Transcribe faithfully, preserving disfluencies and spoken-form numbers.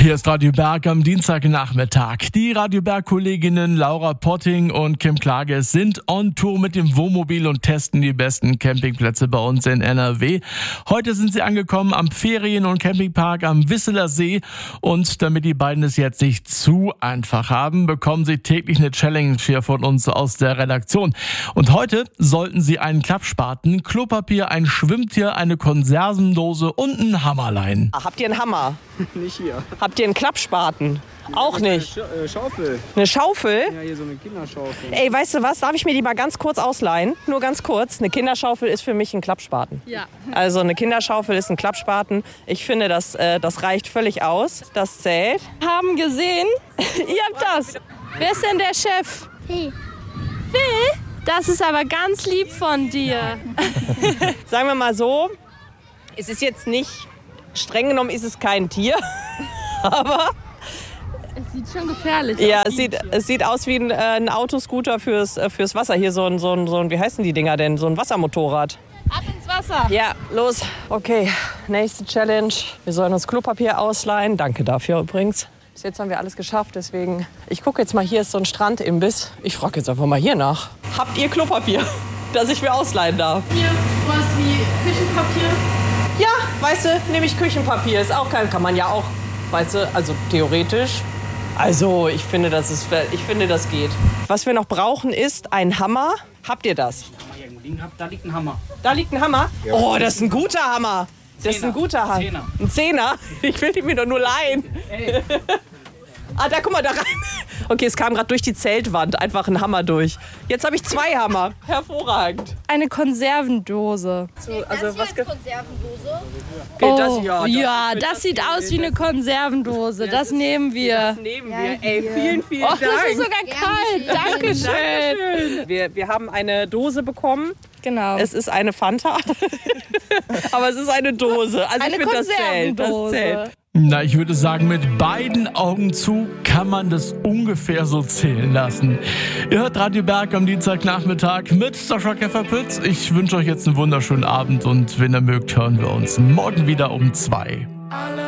Hier ist Radio Berg am Dienstagnachmittag. Die Radio Berg-Kolleginnen Laura Potting und Kim Klages sind on Tour mit dem Wohnmobil und testen die besten Campingplätze bei uns in N R W. Heute sind sie angekommen am Ferien- und Campingpark am Wisseler See. Und damit die beiden es jetzt nicht zu einfach haben, bekommen sie täglich eine Challenge hier von uns aus der Redaktion. Und heute sollten sie einen Klappspaten, Klopapier, ein Schwimmtier, eine Konservendose und einen Hammer leihen. Habt ihr einen Hammer? Nicht hier. Habt ihr einen Klappspaten? Auch nicht. Eine Sch- äh, Schaufel. Eine Schaufel? Ja, hier so eine Kinderschaufel. Ey, weißt du was? Darf ich mir die mal ganz kurz ausleihen? Nur ganz kurz. Eine Kinderschaufel ist für mich ein Klappspaten. Ja. Also eine Kinderschaufel ist ein Klappspaten. Ich finde, das, äh, das reicht völlig aus. Das zählt. Haben gesehen, ihr habt das. Wer ist denn der Chef? Hey. Phil? Das ist aber ganz lieb von dir. Sagen wir mal so, es ist jetzt nicht, streng genommen ist es kein Tier, aber Es sieht schon gefährlich ja, aus. es sieht, es sieht aus wie ein, äh, ein Autoscooter fürs, äh, fürs Wasser. Hier so ein, so, ein, so ein, wie heißen die Dinger denn? So ein Wassermotorrad. Ab ins Wasser. Ja, los. Okay, nächste Challenge. Wir sollen uns Klopapier ausleihen. Danke dafür übrigens. Bis jetzt haben wir alles geschafft, deswegen... Ich gucke jetzt mal, hier ist so ein Strandimbiss. Ich frage jetzt einfach mal hier nach. Habt ihr Klopapier, das ich mir ausleihen darf? Hier, was wie Küchenpapier. Ja, weißt du, nehme ich Küchenpapier. Ist auch kein... Kann man ja auch, weißt du, also theoretisch. Also, ich finde, das ist, ich finde, das geht. Was wir noch brauchen, ist ein Hammer. Habt ihr das? Da liegt ein Hammer. Da liegt ein Hammer. Oh, das ist ein guter Hammer. Das ist ein guter Hammer. Zehner. Ein Zehner? Ich will den mir doch nur leihen. Ah, da, guck mal, da rein. Okay, es kam gerade durch die Zeltwand einfach ein Hammer durch. Jetzt habe ich zwei Hammer. Hervorragend. Eine Konservendose. So, also, was ge- Konservendose. okay, das, Oh, ja, ja, das, das sieht aus wie eine Konservendose. Das nehmen das wir. nehmen wir. Ey, vielen, vielen Och, Dank. das ist sogar kalt. Dankeschön. Dankeschön. Wir, wir haben eine Dose bekommen. Genau. Es ist eine Fanta. Aber es ist eine Dose. Also Eine ich finde, das zählt. Das Konservendose. zählt. Na, ich würde sagen, mit beiden Augen zu kann man das ungefähr so zählen lassen. Ihr hört Radio Berg am Dienstagnachmittag mit Sascha Käferpütz. Ich wünsche euch jetzt einen wunderschönen Abend und wenn ihr mögt, hören wir uns morgen wieder um zwei. Alle